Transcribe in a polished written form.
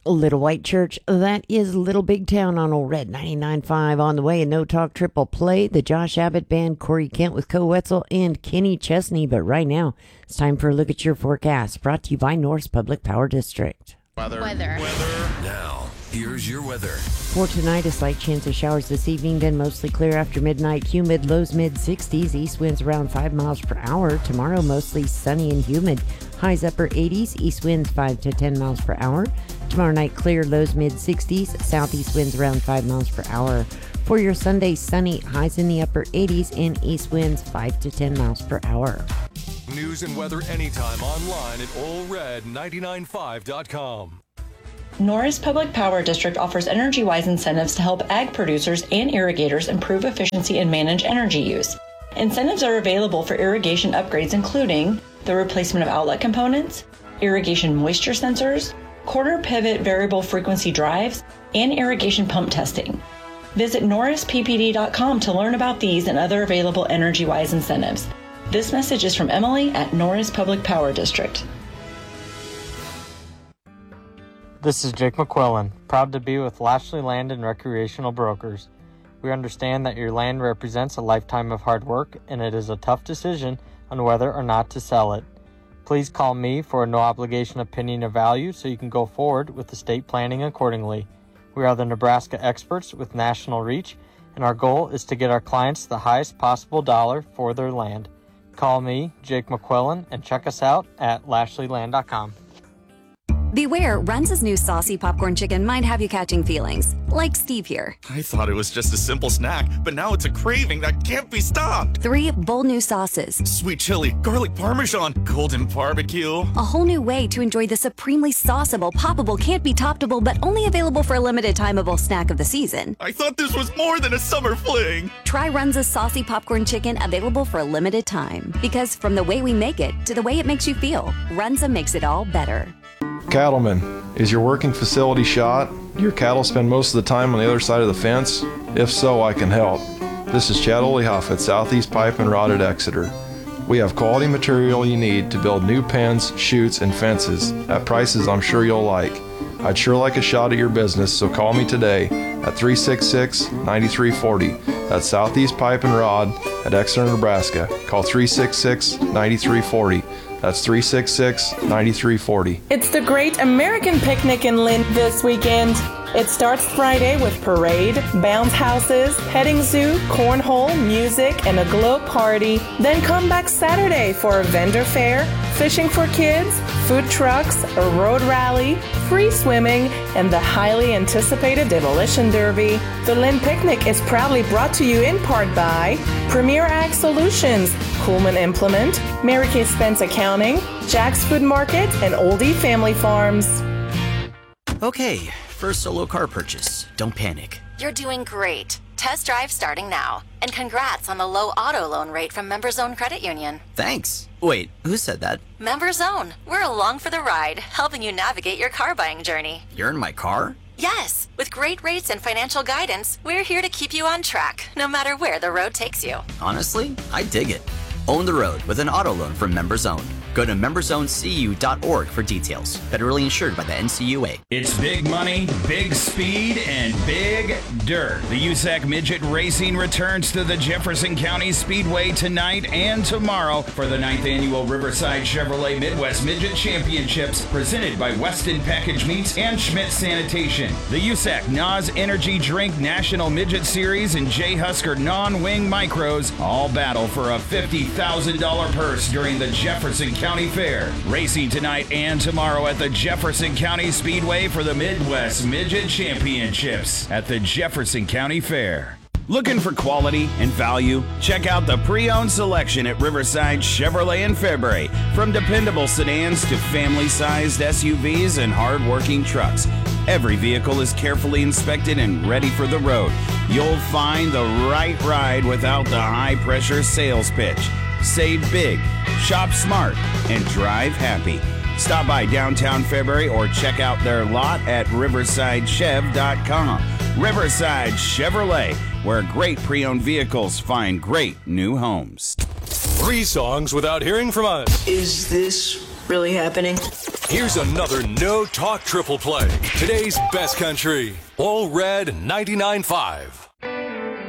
Little White Church, that is Little Big Town on Old Red 99.5 on the way. And No Talk Triple Play, the Josh Abbott Band, Corey Kent with Co Wetzel and Kenny Chesney. But right now, it's time for a look at your forecast, brought to you by Norris Public Power District. Weather. Now, here's your weather. For tonight, a slight chance of showers this evening, then mostly clear after midnight. Humid, lows mid-60s, east winds around 5 miles per hour. Tomorrow, mostly sunny and humid. Highs upper 80s, east winds 5 to 10 miles per hour. Tomorrow night, clear, lows mid-60s, southeast winds around 5 miles per hour. For your Sunday, sunny, highs in the upper 80s, and east winds 5 to 10 miles per hour. News and weather anytime online at allred995.com. Norris Public Power District offers energy-wise incentives to help ag producers and irrigators improve efficiency and manage energy use. Incentives are available for irrigation upgrades, including the replacement of outlet components, irrigation moisture sensors, quarter pivot variable frequency drives, and irrigation pump testing. Visit norrisppd.com to learn about these and other available energy-wise incentives. This message is from Emily at Norris Public Power District. This is Jake McQuillan, proud to be with Lashley Land and Recreational Brokers. We understand that your land represents a lifetime of hard work, and it is a tough decision on whether or not to sell it. Please call me for a no-obligation opinion of value so you can go forward with estate planning accordingly. We are the Nebraska experts with national reach, and our goal is to get our clients the highest possible dollar for their land. Call me, Jake McQuillan, and check us out at lashleyland.com. Beware, Runza's new saucy popcorn chicken might have you catching feelings, like Steve here. I thought it was just a simple snack, but now it's a craving that can't be stopped. 3 bold new sauces. Sweet chili, garlic parmesan, golden barbecue. A whole new way to enjoy the supremely sauceable, poppable, can't be toppable, but only available for a limited timeable snack of the season. I thought this was more than a summer fling. Try Runza's saucy popcorn chicken, available for a limited time. Because from the way we make it to the way it makes you feel, Runza makes it all better. Cattlemen, is your working facility shot? Do your cattle spend most of the time on the other side of the fence? If so, I can help. This is Chad Olehoff at Southeast Pipe and Rod at Exeter. We have quality material you need to build new pens, chutes, and fences at prices I'm sure you'll like. I'd sure like a shot at your business, so call me today at 366-9340. That's Southeast Pipe and Rod at Exeter, Nebraska. Call 366-9340. That's 366-9340. It's the Great American Picnic in Lynn this weekend. It starts Friday with parade, bounce houses, petting zoo, cornhole, music, and a glow party. Then come back Saturday for a vendor fair, fishing for kids, food trucks, a road rally, free swimming, and the highly anticipated Demolition Derby. The Lynn Picnic is proudly brought to you in part by Premier Ag Solutions, Coolman Implement, Mary Kay Spence Accounting, Jack's Food Market, and Oldie Family Farms. Okay, first solo car purchase. Don't panic. You're doing great. Test drive starting now. And congrats on the low auto loan rate from MemberZone Credit Union. Thanks. Wait, who said that? MemberZone. We're along for the ride, helping you navigate your car buying journey. You're in my car? Yes. With great rates and financial guidance, we're here to keep you on track, no matter where the road takes you. Honestly, I dig it. Own the road with an auto loan from MemberZone. Go to memberzonecu.org for details. Federally insured by the NCUA. It's big money, big speed, and big dirt. The USAC Midget Racing returns to the Jefferson County Speedway tonight and tomorrow for the 9th Annual Riverside Chevrolet Midwest Midget Championships, presented by Weston Package Meats and Schmidt Sanitation. The USAC NOS Energy Drink National Midget Series and J. Husker Non-Wing Micros all battle for a $50,000 purse during the Jefferson County Fair. Racing tonight and tomorrow at the Jefferson County Speedway for the Midwest Midget Championships at the Jefferson County Fair. Looking for quality and value? Check out the pre-owned selection at Riverside Chevrolet in February. From dependable sedans to family-sized SUVs and hard-working trucks, every vehicle is carefully inspected and ready for the road. You'll find the right ride without the high-pressure sales pitch. Save big, shop smart, and drive happy. Stop by downtown February or check out their lot at riversidechev.com. Riverside Chevrolet, where great pre-owned vehicles find great new homes. 3 songs without hearing from us. Is this really happening? Here's another no-talk triple play. Today's best country. All Red 99.5.